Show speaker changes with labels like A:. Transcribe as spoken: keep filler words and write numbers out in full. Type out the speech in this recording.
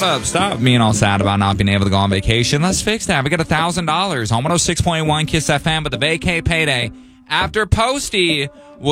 A: hold up. Stop being all sad about not being able to go on vacation. Let's fix that. We got one thousand dollars on one oh six point one Kiss F M with the vacay payday. After Posty